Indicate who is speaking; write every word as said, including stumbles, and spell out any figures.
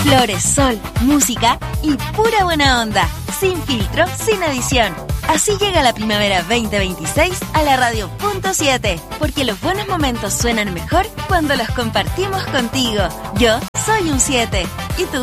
Speaker 1: Flores, sol, música y pura buena onda. Sin filtro, sin edición. Así llega la primavera veinte veintiséis a la radio punto siete. Porque los buenos momentos suenan mejor cuando los compartimos contigo. Yo soy un siete. ¿Y tú?